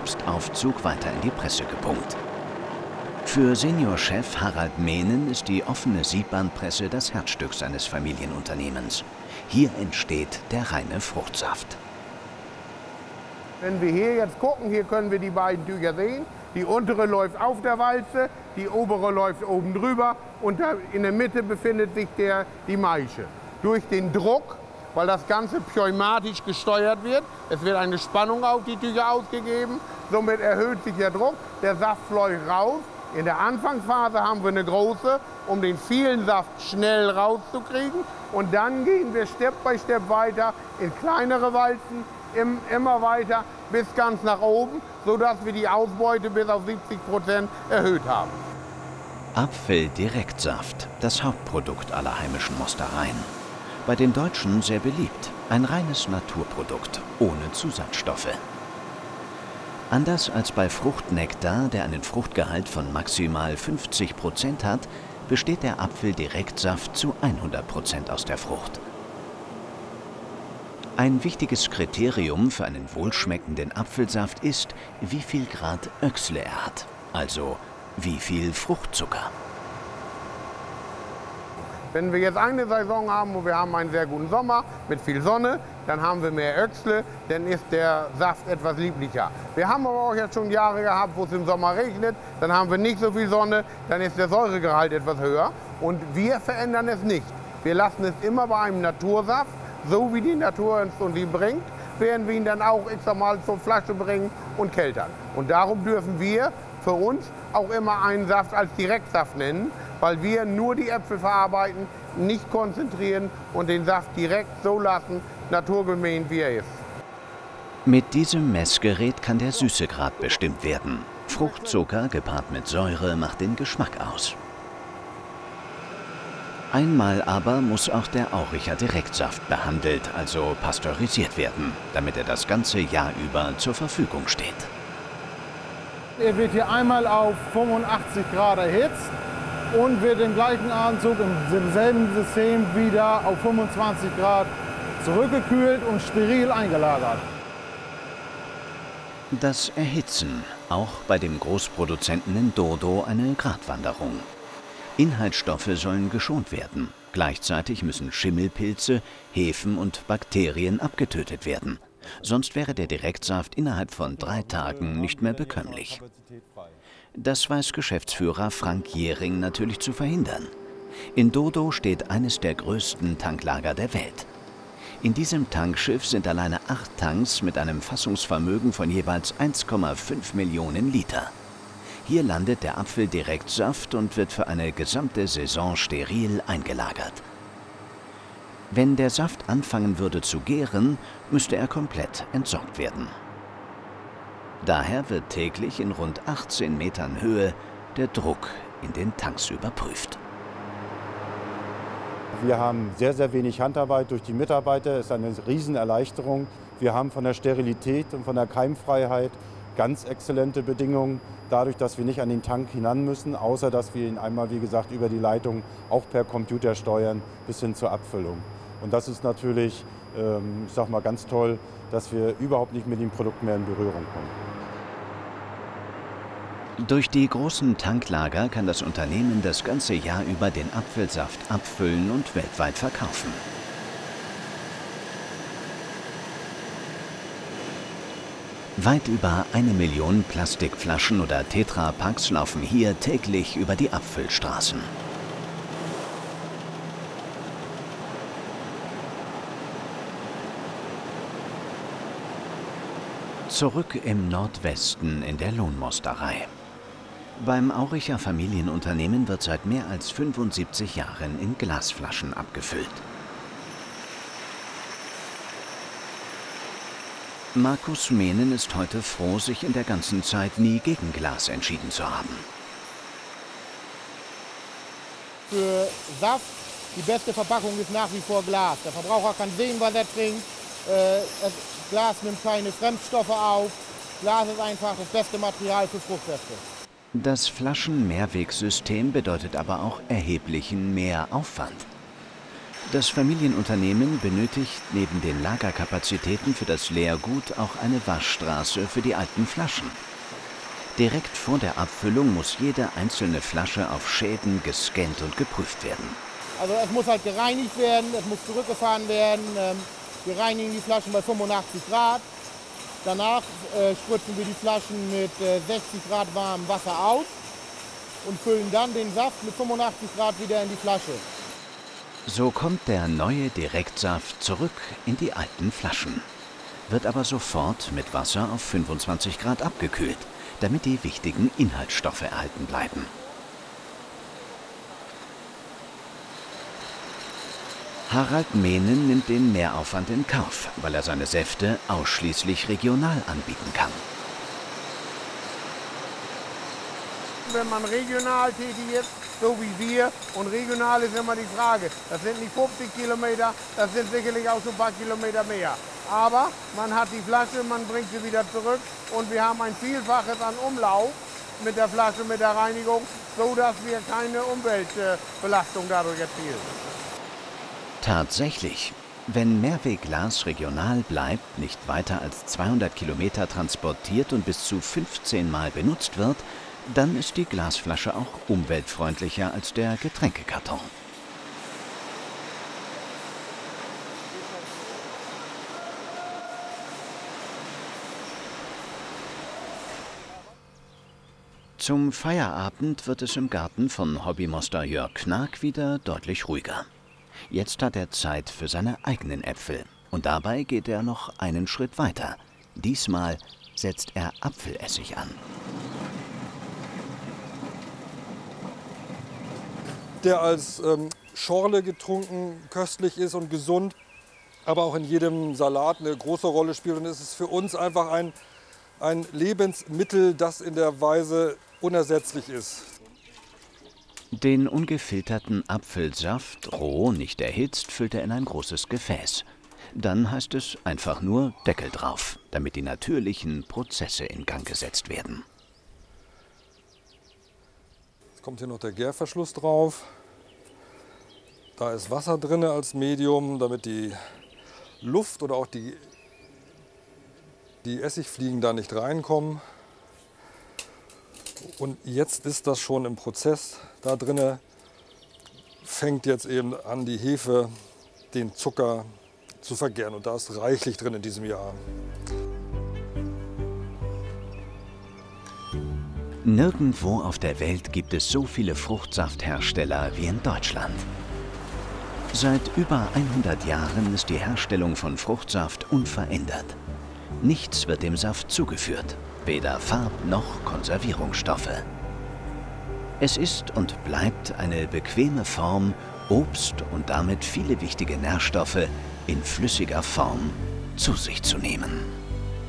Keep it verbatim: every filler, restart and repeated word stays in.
Obstaufzug weiter in die Presse gepumpt. Für Seniorchef Harald Mehnen ist die offene Siebbandpresse das Herzstück seines Familienunternehmens. Hier entsteht der reine Fruchtsaft. Wenn wir hier jetzt gucken, hier können wir die beiden Tücher sehen. Die untere läuft auf der Walze, die obere läuft oben drüber und da in der Mitte befindet sich der, die Maische. Durch den Druck, weil das Ganze pneumatisch gesteuert wird, es wird eine Spannung auf die Tücher ausgegeben, somit erhöht sich der Druck, der Saft fleucht raus. In der Anfangsphase haben wir eine große, um den vielen Saft schnell rauszukriegen. Und dann gehen wir Step by Step weiter in kleinere Walzen, im, immer weiter bis ganz nach oben, sodass wir die Ausbeute bis auf siebzig Prozent erhöht haben. Apfeldirektsaft, das Hauptprodukt aller heimischen Mostereien. Bei den Deutschen sehr beliebt, ein reines Naturprodukt, ohne Zusatzstoffe. Anders als bei Fruchtnektar, der einen Fruchtgehalt von maximal fünfzig Prozent hat, besteht der Apfeldirektsaft zu hundert Prozent aus der Frucht. Ein wichtiges Kriterium für einen wohlschmeckenden Apfelsaft ist, wie viel Grad Öchsle er hat, also wie viel Fruchtzucker. Wenn wir jetzt eine Saison haben, wo wir haben einen sehr guten Sommer mit viel Sonne, dann haben wir mehr Öchsle, dann ist der Saft etwas lieblicher. Wir haben aber auch jetzt schon Jahre gehabt, wo es im Sommer regnet, dann haben wir nicht so viel Sonne, dann ist der Säuregehalt etwas höher und wir verändern es nicht. Wir lassen es immer bei einem Natursaft, so wie die Natur uns und ihn bringt, werden wir ihn dann auch ich sag mal, zur Flasche bringen und keltern. Und darum dürfen wir für uns auch immer einen Saft als Direktsaft nennen, weil wir nur die Äpfel verarbeiten, nicht konzentrieren und den Saft direkt so lassen, naturgemäß wie er ist. Mit diesem Messgerät kann der Süßegrad bestimmt werden. Fruchtzucker gepaart mit Säure macht den Geschmack aus. Einmal aber muss auch der Auricher Direktsaft behandelt, also pasteurisiert werden, damit er das ganze Jahr über zur Verfügung steht. Er wird hier einmal auf fünfundachtzig Grad erhitzt und wird im gleichen Atemzug im selben System wieder auf fünfundzwanzig Grad zurückgekühlt und steril eingelagert. Das Erhitzen, auch bei dem Großproduzenten in Dodo eine Gratwanderung. Inhaltsstoffe sollen geschont werden. Gleichzeitig müssen Schimmelpilze, Hefen und Bakterien abgetötet werden. Sonst wäre der Direktsaft innerhalb von drei Tagen nicht mehr bekömmlich. Das weiß Geschäftsführer Frank Jähring natürlich zu verhindern. In Dodo steht eines der größten Tanklager der Welt. In diesem Tankschiff sind alleine acht Tanks mit einem Fassungsvermögen von jeweils eins Komma fünf Millionen Liter. Hier landet der Apfeldirektsaft und wird für eine gesamte Saison steril eingelagert. Wenn der Saft anfangen würde zu gären, müsste er komplett entsorgt werden. Daher wird täglich in rund achtzehn Metern Höhe der Druck in den Tanks überprüft. Wir haben sehr, sehr wenig Handarbeit durch die Mitarbeiter. Es ist eine Riesenerleichterung. Wir haben von der Sterilität und von der Keimfreiheit ganz exzellente Bedingungen, dadurch, dass wir nicht an den Tank hinan müssen, außer dass wir ihn einmal, wie gesagt, über die Leitung auch per Computer steuern bis hin zur Abfüllung. Und das ist natürlich, ähm, ich sag mal, ganz toll, dass wir überhaupt nicht mit dem Produkt mehr in Berührung kommen. Durch die großen Tanklager kann das Unternehmen das ganze Jahr über den Apfelsaft abfüllen und weltweit verkaufen. Weit über eine Million Plastikflaschen oder Tetrapacks laufen hier täglich über die Apfelstraßen. Zurück im Nordwesten in der Lohnmosterei. Beim Auricher Familienunternehmen wird seit mehr als fünfundsiebzig Jahren in Glasflaschen abgefüllt. Markus Mehnen ist heute froh, sich in der ganzen Zeit nie gegen Glas entschieden zu haben. Für Saft, die beste Verpackung ist nach wie vor Glas. Der Verbraucher kann sehen, was er trinkt. Äh, Glas nimmt keine Fremdstoffe auf. Glas ist einfach das beste Material für Fruchtsäfte. Das Flaschenmehrwegsystem bedeutet aber auch erheblichen Mehraufwand. Das Familienunternehmen benötigt neben den Lagerkapazitäten für das Leergut auch eine Waschstraße für die alten Flaschen. Direkt vor der Abfüllung muss jede einzelne Flasche auf Schäden gescannt und geprüft werden. Also es muss halt gereinigt werden, es muss zurückgefahren werden. Wir reinigen die Flaschen bei fünfundachtzig Grad. Danach äh, spritzen wir die Flaschen mit äh, sechzig Grad warmem Wasser aus und füllen dann den Saft mit fünfundachtzig Grad wieder in die Flasche. So kommt der neue Direktsaft zurück in die alten Flaschen, wird aber sofort mit Wasser auf fünfundzwanzig Grad abgekühlt, damit die wichtigen Inhaltsstoffe erhalten bleiben. Harald Mehnen nimmt den Mehraufwand in Kauf, weil er seine Säfte ausschließlich regional anbieten kann. Wenn man regional tätig ist, so wie wir, und regional ist immer die Frage, das sind nicht fünfzig Kilometer, das sind sicherlich auch schon ein paar Kilometer mehr. Aber man hat die Flasche, man bringt sie wieder zurück und wir haben ein Vielfaches an Umlauf mit der Flasche, mit der Reinigung, so dass wir keine Umweltbelastung dadurch erzielen. Tatsächlich, wenn Mehrwegglas regional bleibt, nicht weiter als zweihundert Kilometer transportiert und bis zu fünfzehn Mal benutzt wird, dann ist die Glasflasche auch umweltfreundlicher als der Getränkekarton. Zum Feierabend wird es im Garten von Hobbymoster Jörg Knag wieder deutlich ruhiger. Jetzt hat er Zeit für seine eigenen Äpfel. Und dabei geht er noch einen Schritt weiter. Diesmal setzt er Apfelessig an. Der als ähm, Schorle getrunken köstlich ist und gesund, aber auch in jedem Salat eine große Rolle spielt. Und es ist für uns einfach ein, ein Lebensmittel, das in der Weise unersetzlich ist. Den ungefilterten Apfelsaft, roh, nicht erhitzt, füllt er in ein großes Gefäß. Dann heißt es einfach nur Deckel drauf, damit die natürlichen Prozesse in Gang gesetzt werden. Jetzt kommt hier noch der Gärverschluss drauf. Da ist Wasser drin als Medium, damit die Luft oder auch die, die Essigfliegen da nicht reinkommen. Und jetzt ist das schon im Prozess. Da drin fängt jetzt eben an, die Hefe den Zucker zu vergären. Und da ist reichlich drin in diesem Jahr. Nirgendwo auf der Welt gibt es so viele Fruchtsafthersteller wie in Deutschland. Seit über hundert Jahren ist die Herstellung von Fruchtsaft unverändert. Nichts wird dem Saft zugeführt, weder Farb- noch Konservierungsstoffe. Es ist und bleibt eine bequeme Form, Obst und damit viele wichtige Nährstoffe in flüssiger Form zu sich zu nehmen.